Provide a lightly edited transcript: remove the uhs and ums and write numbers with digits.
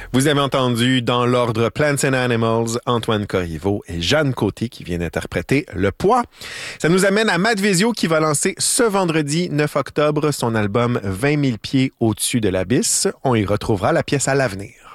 Vous avez entendu dans l'ordre Plants and Animals, Antoine Corriveau et Jeanne Côté qui viennent interpréter Le Poids. Ça nous amène à Matt Vezio qui va lancer ce vendredi 9 octobre son album 20 000 pieds au-dessus de l'abysse. On y retrouvera la pièce À l'avenir.